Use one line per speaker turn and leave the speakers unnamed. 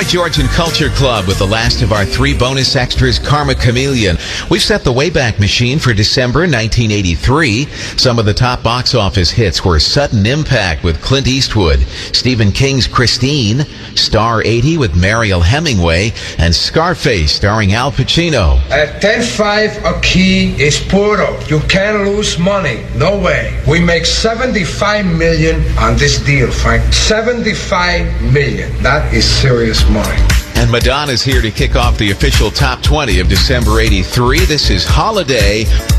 Georgian Culture Club with the last of our 3 bonus extras, Karma Chameleon. We've set the Wayback Machine for December 1983. Some of the top box office hits were Sudden Impact with Clint Eastwood, Stephen King's Christine, Star 80 with Mariel Hemingway, and Scarface starring Al Pacino.
At 10.5 a key is puro. You can't lose money. No way. We make $75 million on this deal, Frank. $75 million. That is serious money.
And Madonna's here to kick off the official top 20 of December 83. This is Holiday.